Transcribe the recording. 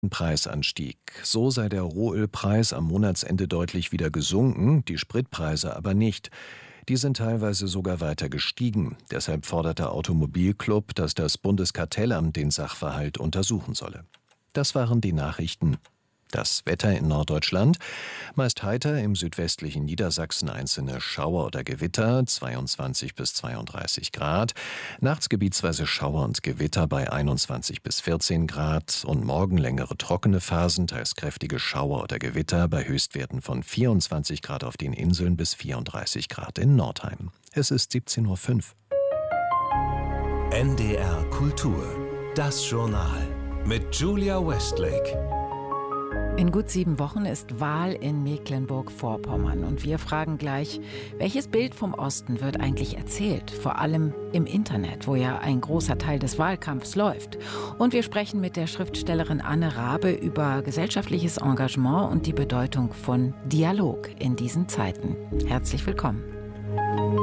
Preisanstieg. So sei der Rohölpreis am Monatsende deutlich wieder gesunken, die Spritpreise aber nicht. Die sind teilweise sogar weiter gestiegen. Deshalb fordert der Automobilclub, dass das Bundeskartellamt den Sachverhalt untersuchen solle. Das waren die Nachrichten. Das Wetter in Norddeutschland: meist heiter, im südwestlichen Niedersachsen einzelne Schauer oder Gewitter, 22 bis 32 Grad. Nachts gebietsweise Schauer und Gewitter bei 21 bis 14 Grad. Und morgen längere trockene Phasen, teils kräftige Schauer oder Gewitter bei Höchstwerten von 24 Grad auf den Inseln bis 34 Grad in Nordheim. Es ist 17:05 Uhr. NDR Kultur, das Journal mit Julia Westlake. In gut 7 Wochen ist Wahl in Mecklenburg-Vorpommern. Und wir fragen gleich, welches Bild vom Osten wird eigentlich erzählt? Vor allem im Internet, wo ja ein großer Teil des Wahlkampfs läuft. Und wir sprechen mit der Schriftstellerin Anne Raabe über gesellschaftliches Engagement und die Bedeutung von Dialog in diesen Zeiten. Herzlich willkommen.